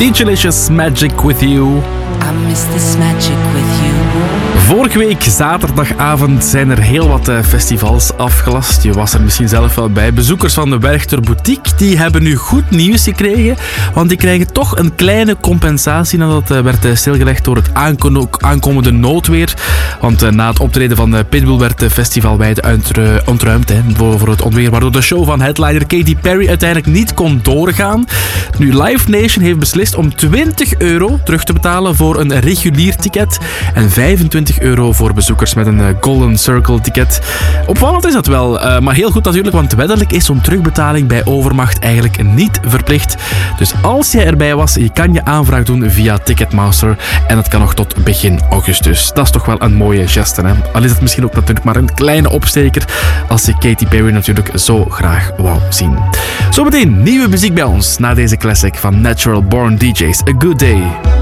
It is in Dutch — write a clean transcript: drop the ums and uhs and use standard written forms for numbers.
Beachlicious Magic With You. I miss this magic with you. Vorige week zaterdagavond zijn er heel wat festivals afgelast. Je was er misschien zelf wel bij. Bezoekers van de Werchter Boutique die hebben nu goed nieuws gekregen. Want die krijgen toch een kleine compensatie nadat werd stilgelegd door het aankomende noodweer. Want na het optreden van Pitbull werd de festivalweide ontruimd voor het onweer. Waardoor de show van headliner Katy Perry uiteindelijk niet kon doorgaan. Nu, Live Nation heeft beslist om €20 terug te betalen voor een regulier ticket. En €25 voor bezoekers met een Golden Circle ticket. Opvallend is dat wel, maar heel goed natuurlijk, want wettelijk is zo'n terugbetaling bij overmacht eigenlijk niet verplicht. Dus als jij erbij was, je kan je aanvraag doen via Ticketmaster en dat kan nog tot begin augustus. Dat is toch wel een mooie geste, hè? Al is het misschien ook natuurlijk maar een kleine opsteker als je Katy Perry natuurlijk zo graag wou zien. Zometeen nieuwe muziek bij ons na deze classic van Natural Born DJs. A Good Day.